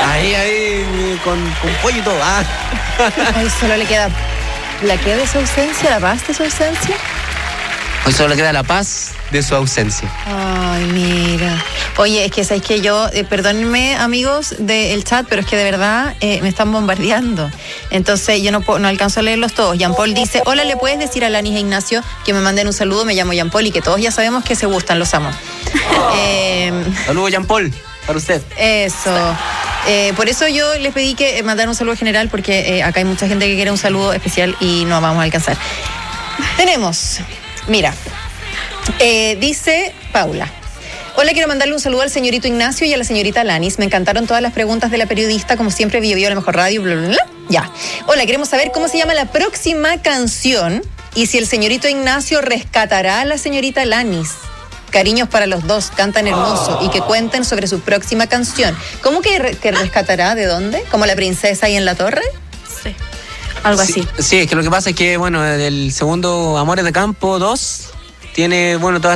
Ahí, con pollo y todo. Hoy solo le queda la que de su ausencia, la paz de su ausencia. Hoy solo le queda la paz de su ausencia. Ay, mira. Oye, es que sabéis que yo, perdónenme amigos del chat, pero es que de verdad me están bombardeando. Entonces yo no alcanzo a leerlos todos. Jean Paul dice, hola, ¿le puedes decir a Alanis e Ignacio que me manden un saludo? Me llamo Jean Paul y que todos ya sabemos que se gustan, los amo. Saludos, Jean Paul, para usted. Eso. Por eso yo les pedí que mandaran un saludo general, porque acá hay mucha gente que quiere un saludo especial y no vamos a alcanzar. Tenemos, mira, dice Paula. Hola, quiero mandarle un saludo al señorito Ignacio y a la señorita Alanis. Me encantaron todas las preguntas de la periodista, como siempre, Bio la mejor radio, bla, bla, bla. Ya. Hola, queremos saber cómo se llama la próxima canción y si el señorito Ignacio rescatará a la señorita Alanis. Cariños para los dos, cantan hermoso y que cuenten sobre su próxima canción. ¿Cómo que rescatará? ¿De dónde? ¿Como la princesa ahí en la torre? Sí, algo así. Sí, es que lo que pasa es que, bueno, el segundo Amores de Campo 2 tiene, bueno, todo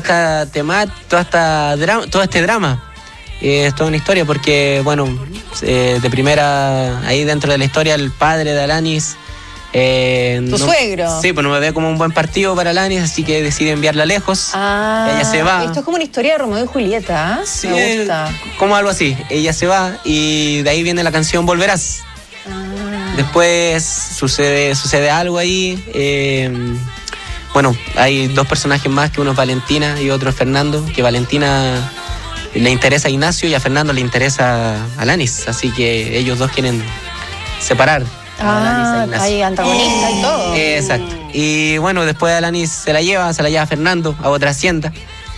este drama. Es toda una historia porque, bueno, de primera, ahí dentro de la historia, el padre de Alanis... ¿Tu suegro? Sí, pues no me ve como un buen partido para Alanis, así que decide enviarla lejos. Ella se va. Esto es como una historia de Romeo y Julieta, ¿eh? Sí, me gusta. Como algo así. Ella se va y de ahí viene la canción Volverás. Después sucede algo ahí. Bueno, hay dos personajes más, que uno es Valentina y otro es Fernando, que Valentina le interesa a Ignacio y a Fernando le interesa a Alanis, así que ellos dos quieren separar. Hay antagonistas y todo. Exacto. Y bueno, después Alanis se la lleva a Fernando a otra hacienda.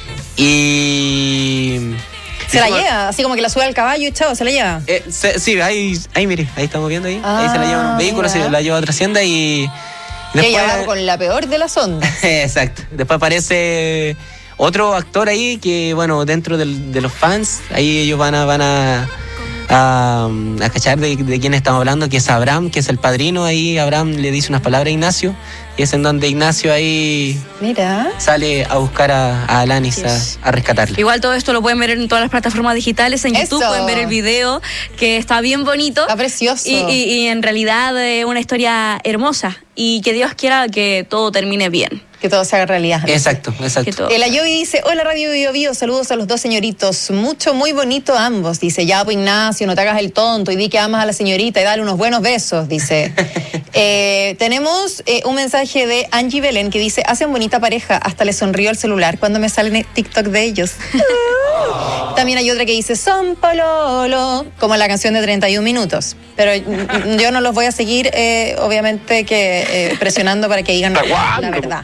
Y... ¿Se la lleva? Así como que la sube al caballo y chao, ¿se la lleva? Sí, ahí mire, ahí estamos viendo ahí. Ahí se la lleva en un vehículo, se la lleva a otra hacienda y... Después, ella va con la peor de las ondas. Exacto. Después aparece otro actor ahí que, bueno, dentro de los fans, ahí ellos van a cachar de quién estamos hablando, que es Abraham, que es el padrino. Ahí Abraham le dice unas palabras a Ignacio y es en donde Ignacio ahí sale a buscar a Alanis, a rescatarla. Igual todo esto lo pueden ver en todas las plataformas digitales, en YouTube pueden ver el video, que está bien bonito, está precioso y en realidad es una historia hermosa y que Dios quiera que todo termine bien. Que todo se haga realidad. Exacto. El Ayobi dice, hola Radio Bio Bio, saludos a los dos señoritos, muy bonito ambos. Dice, ya pues Ignacio, no te hagas el tonto y di que amas a la señorita y dale unos buenos besos, dice. Tenemos un mensaje de Angie Belén que dice, hacen bonita pareja, hasta le sonrío al celular cuando me sale en TikTok de ellos. También hay otra que dice, son pololo, como la canción de 31 minutos. Pero yo no los voy a seguir, obviamente, que presionando para que digan la verdad.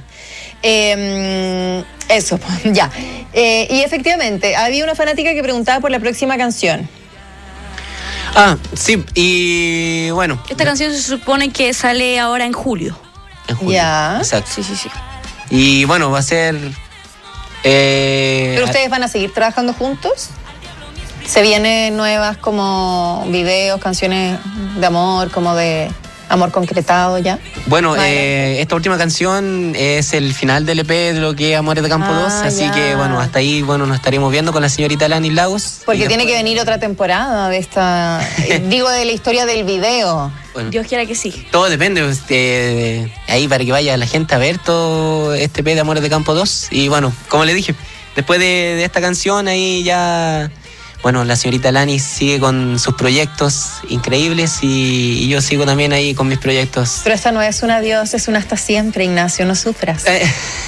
Eso, ya. Y efectivamente, había una fanática que preguntaba por la próxima canción. Sí, y bueno. Esta canción se supone que sale ahora en julio. Ya. Exacto. Sí. Y bueno, va a ser... ¿Pero ustedes van a seguir trabajando juntos? ¿Se vienen nuevas como videos, canciones de amor, como de amor concretado ya? Bueno, esta última canción es el final del EP de lo que es Amores de Campo 2, así que bueno, hasta ahí nos estaremos viendo con la señorita Alanis Lagos. Porque tiene que venir otra temporada de esta, digo, de la historia del video. Bueno, Dios quiera que sí. Todo depende ahí para que vaya la gente a ver todo este EP de Amores de Campo 2. Y bueno, como le dije, después de esta canción ahí ya... Bueno, la señorita Alanis sigue con sus proyectos increíbles y yo sigo también ahí con mis proyectos. Pero esta no es un adiós, es un hasta siempre, Ignacio, no sufras.